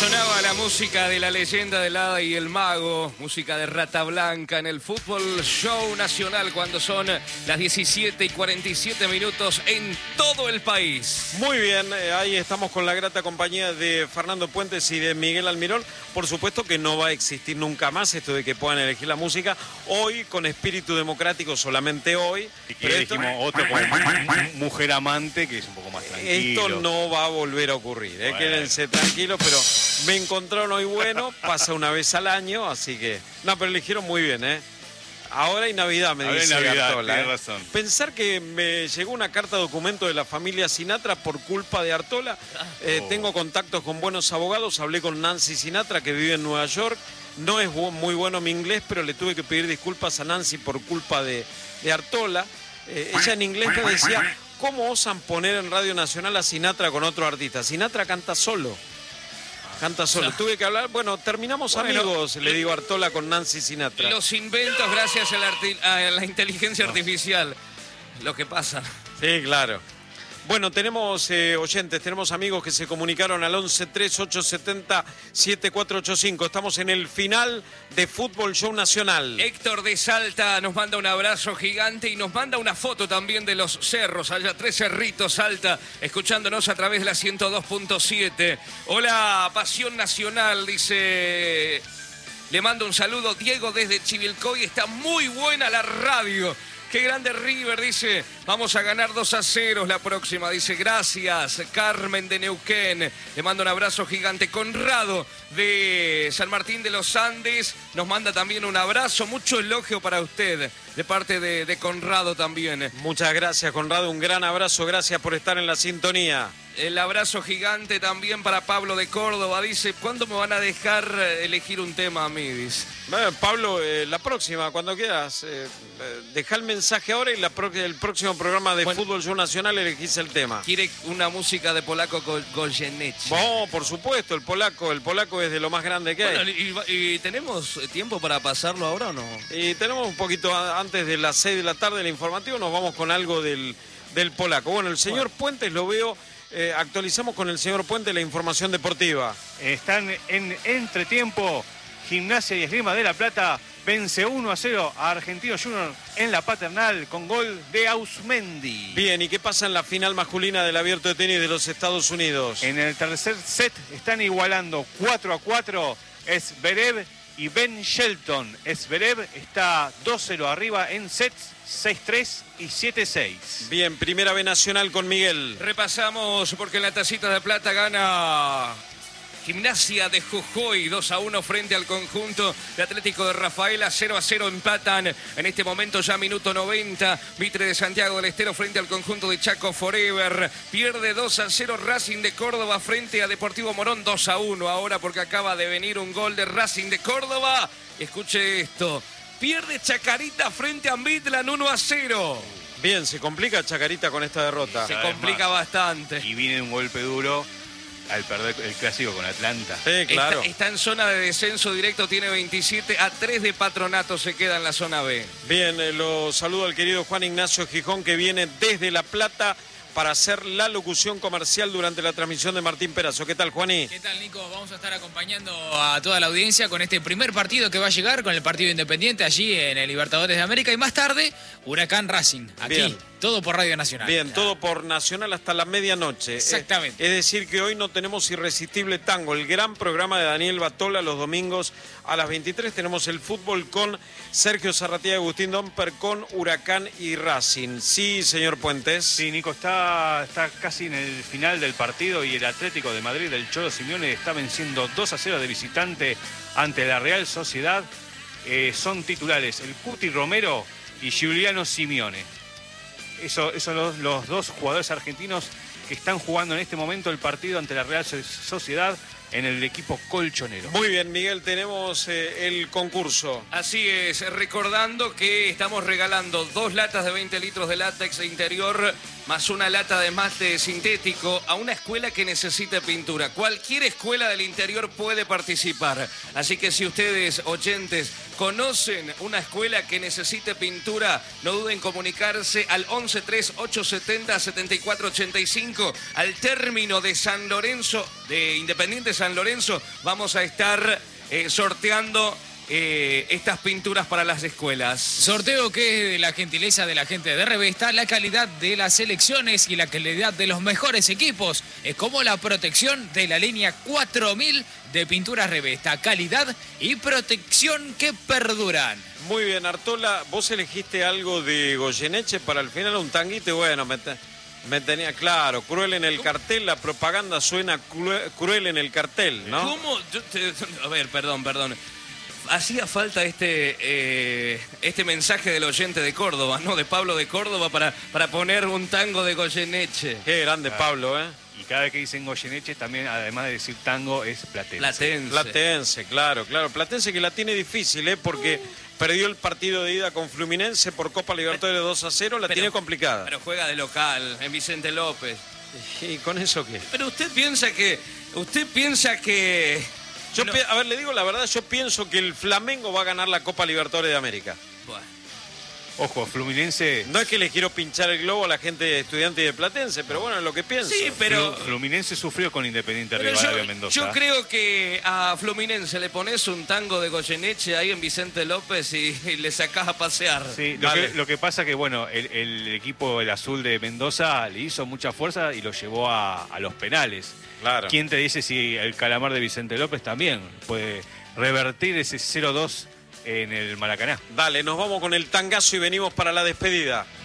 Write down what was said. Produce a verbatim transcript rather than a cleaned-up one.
Sonaba la música de la leyenda del hada y el mago, música de Rata Blanca en el Fútbol Show Nacional cuando son las diecisiete y cuarenta y siete minutos en todo el país. Muy bien, eh, ahí estamos con la grata compañía de Fernando Puentes y de Miguel Almirón. Por supuesto que no va a existir nunca más esto de que puedan elegir la música. Hoy, con espíritu democrático, solamente hoy. Y que elegimos esto... otro con mujer amante, que es un poco más tranquilo. Esto no va a volver a ocurrir, ¿eh? Bueno. Quédense tranquilos, pero me encontraron hoy bueno, pasa una vez al año, así que... No, pero eligieron muy bien, ¿eh? Ahora y Navidad, me Ahora dice Navidad, Artola. Tienes ¿eh? razón. Pensar que me llegó una carta documento de la familia Sinatra por culpa de Artola. Eh, oh. Tengo contactos con buenos abogados, hablé con Nancy Sinatra, que vive en Nueva York. No es muy bueno mi inglés, pero le tuve que pedir disculpas a Nancy por culpa de, de Artola. Eh, ella en inglés me decía, ¿cómo osan poner en Radio Nacional a Sinatra con otro artista? Sinatra canta solo. Canta solo. No. Tuve que hablar. Bueno, terminamos bueno, amigos, le digo Artola con Nancy Sinatra. Los inventos gracias a la, a la inteligencia no. artificial. Lo que pasa. Sí, claro. Bueno, tenemos eh, oyentes, tenemos amigos que se comunicaron al once tres ocho siete cero siete cuatro ocho cinco. Estamos en el final de Fútbol Show Nacional. Héctor de Salta nos manda un abrazo gigante y nos manda una foto también de los cerros. Allá tres cerritos, Salta, escuchándonos a través de la ciento dos punto siete. Hola, Pasión Nacional, dice... Le mando un saludo, Diego, desde Chivilcoy. Está muy buena la radio. Qué grande River, dice, vamos a ganar dos a cero la próxima, dice, gracias. Carmen de Neuquén, le mando un abrazo gigante. Conrado de San Martín de los Andes nos manda también un abrazo, mucho elogio para usted, de parte de, de Conrado también. Muchas gracias, Conrado, un gran abrazo, gracias por estar en la sintonía. El abrazo gigante también para Pablo de Córdoba. Dice, ¿cuándo me van a dejar elegir un tema a mí? Dice. Bueno, Pablo, eh, la próxima, cuando quieras. Eh, eh, deja el mensaje ahora y la pro el próximo programa de bueno, Fútbol Show Nacional elegís el tema. Quiere una música de Polaco Goyeneche. Oh, por supuesto, el polaco. El polaco es de lo más grande que hay. Bueno, y, y ¿tenemos tiempo para pasarlo ahora o no? Y tenemos un poquito antes de las seis de la tarde del informativo. Nos vamos con algo del, del polaco. Bueno, el señor bueno. Puentes lo veo... Eh, actualizamos con el señor Puente la información deportiva. Están en entretiempo. Gimnasia y Esgrima de La Plata vence uno a cero a Argentino Junior en la Paternal con gol de Ausmendi. Bien, ¿y qué pasa en la final masculina del Abierto de Tenis de los Estados Unidos? En el tercer set están igualando cuatro a cuatro Zverev y Ben Shelton. Zverev está dos cero arriba en sets seis tres y siete seis. Bien, primera B Nacional con Miguel. Repasamos porque en la tacita de plata gana Gimnasia de Jujuy dos a uno frente al conjunto de Atlético de Rafaela. cero a cero empatan en este momento ya minuto noventa. Mitre de Santiago del Estero frente al conjunto de Chaco Forever. Pierde dos a cero Racing de Córdoba frente a Deportivo Morón. dos a uno ahora porque acaba de venir un gol de Racing de Córdoba. Escuche esto. Pierde Chacarita frente a Midland uno a cero. Bien, se complica Chacarita con esta derrota. Se complica bastante. Y viene un golpe duro al perder el clásico con Atlanta. Sí, claro. Está, está en zona de descenso directo, tiene veintisiete a tres de Patronato, se queda en la zona B. Bien, eh, lo saludo al querido Juan Ignacio Gijón, que viene desde La Plata para hacer la locución comercial durante la transmisión de Martín Perazo. ¿Qué tal, Juaní? ¿Qué tal, Nico? Vamos a estar acompañando a toda la audiencia con este primer partido que va a llegar, con el partido Independiente allí en el Libertadores de América, y más tarde, Huracán Racing, aquí. Bien. Todo por Radio Nacional. Bien, claro. Todo por Nacional hasta la medianoche. Exactamente. Es decir, que hoy no tenemos Irresistible Tango, el gran programa de Daniel Batola los domingos a las veintitrés. Tenemos el fútbol con Sergio Zarratía y Agustín Domper con Huracán y Racing. Sí, señor Puentes. Sí, Nico, está, está casi en el final del partido y el Atlético de Madrid, el Cholo Simeone, está venciendo dos a cero de visitante ante la Real Sociedad. Eh, son titulares el Cuti Romero y Giuliano Simeone. Eso, esos son los, los dos jugadores argentinos que están jugando en este momento el partido ante la Real Sociedad en el equipo colchonero. Muy bien, Miguel, tenemos eh, el concurso. Así es, recordando que estamos regalando dos latas de veinte litros de látex interior más una lata de mate sintético a una escuela que necesite pintura. Cualquier escuela del interior puede participar. Así que si ustedes, oyentes, conocen una escuela que necesite pintura, no duden en comunicarse al once tres ocho setenta setenta y cuatro ochenta y cinco. Al término de San Lorenzo, de Independiente San Lorenzo, vamos a estar eh, sorteando Eh, estas pinturas para las escuelas. Sorteo que es de la gentileza de la gente de Revesta, la calidad de las selecciones y la calidad de los mejores equipos, es como la protección de la línea cuatro mil de pinturas Revesta, calidad y protección que perduran. Muy bien, Artola, vos elegiste algo de Goyeneche para el final, un tanguito, bueno, me, te, me tenía claro, cruel en el cartel, la propaganda suena cruel, cruel en el cartel, ¿no? ¿Cómo? Yo te- a ver, perdón, perdón. Hacía falta este eh, este mensaje del oyente de Córdoba, ¿no? De Pablo de Córdoba para, para poner un tango de Goyeneche. Qué grande Pablo, ¿eh? Y cada vez que dicen Goyeneche, también, además de decir tango, es platense. Platense. Platense, claro, claro. Platense que la tiene difícil, ¿eh? Porque perdió el partido de ida con Fluminense por Copa Libertadores dos a cero, la Pero- tiene complicada. Pero juega de local, en Vicente López. ¿Y con eso qué? Pero usted piensa que... Usted piensa que... Yo no- pi- a ver, le digo la verdad, yo pienso que el Flamengo va a ganar la Copa Libertadores de América. Bueno, Ojo, Fluminense... No es que les quiero pinchar el globo a la gente de Estudiante y de Platense, pero bueno, es lo que pienso. sí, pero... Flu- Fluminense sufrió con Independiente pero Rivadavia yo, Mendoza. yo creo que a Fluminense le pones un tango de Goyeneche ahí en Vicente López y, y le sacás a pasear. Sí, lo Dale. que, lo que pasa que, bueno, el, el equipo, el azul de Mendoza, le hizo mucha fuerza y lo llevó a, a los penales. Claro. ¿Quién te dice si el calamar de Vicente López también puede revertir ese cero dos en el Maracaná? Dale, nos vamos con el tangazo y venimos para la despedida.